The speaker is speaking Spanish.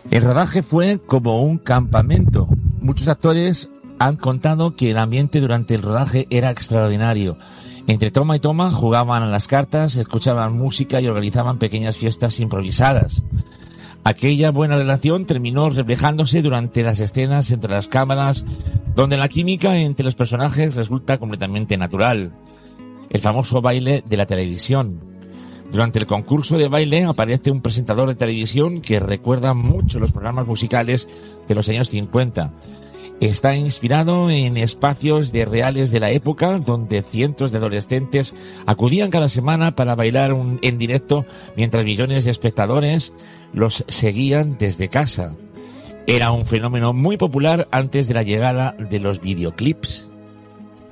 El rodaje fue como un campamento. Muchos actores han contado que el ambiente durante el rodaje era extraordinario. Entre toma y toma jugaban a las cartas, escuchaban música y organizaban pequeñas fiestas improvisadas. Aquella buena relación terminó reflejándose durante las escenas entre las cámaras, donde la química entre los personajes resulta completamente natural. El famoso baile de la televisión. Durante el concurso de baile aparece un presentador de televisión que recuerda mucho los programas musicales de los años 50. Está inspirado en espacios reales de la época, donde cientos de adolescentes acudían cada semana para bailar en directo, mientras millones de espectadores los seguían desde casa. Era un fenómeno muy popular antes de la llegada de los videoclips.